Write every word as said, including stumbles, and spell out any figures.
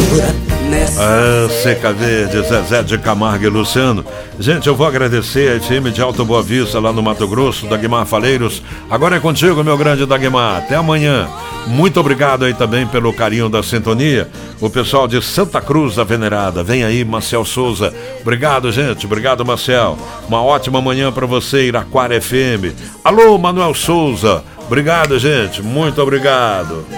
Ah, Seca Verde, Zezé de Camargo e Luciano. Gente, eu vou agradecer a F M de Alto Boa Vista, lá no Mato Grosso, Dagmar Faleiros. Agora é contigo, meu grande Dagmar. Até amanhã. Muito obrigado aí também pelo carinho da sintonia. O pessoal de Santa Cruz da Venerada. Vem aí, Marcel Souza. Obrigado, gente. Obrigado, Marcel. Uma ótima manhã para você, Iraquara F M. Alô, Manuel Souza. Obrigado, gente. Muito obrigado.